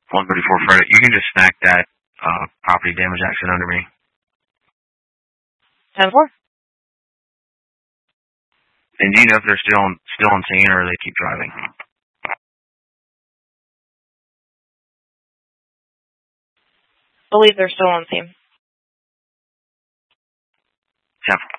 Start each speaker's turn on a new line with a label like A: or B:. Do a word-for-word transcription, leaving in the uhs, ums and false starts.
A: one thirty-four Friday. You can just snack that uh, property damage accident under me.
B: ten four.
A: And do you know if they're still on, still on scene or they keep driving?
B: Believe they're still on scene.
A: ten four.